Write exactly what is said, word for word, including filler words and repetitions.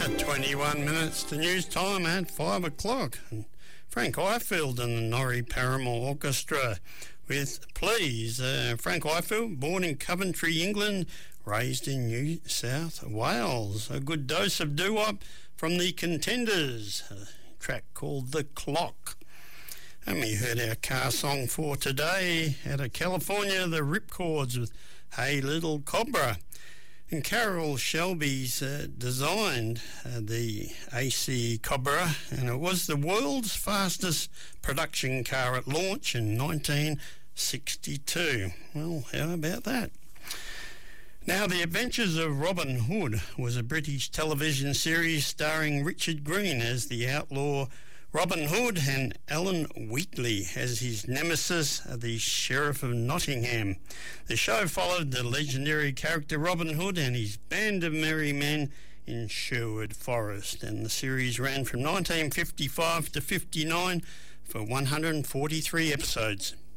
twenty-one minutes to news time at five o'clock. And Frank Ifield and the Norrie Paramore Orchestra with Please. Uh, Frank Ifield, born in Coventry, England, raised in New South Wales. A good dose of doo-wop from the Contenders, a track called The Clock. And we heard our car song for today out of California, the Ripcords with Hey Little Cobra. And Carroll Shelby's uh, designed uh, the A C Cobra, and it was the world's fastest production car at launch in nineteen sixty-two. Well, how about that? Now, The Adventures of Robin Hood was a British television series starring Richard Green as the outlaw Robin Hood and Alan Wheatley as his nemesis, the Sheriff of Nottingham. The show followed the legendary character Robin Hood and his band of merry men in Sherwood Forest, and the series ran from nineteen fifty-five to fifty-nine for one hundred forty-three episodes.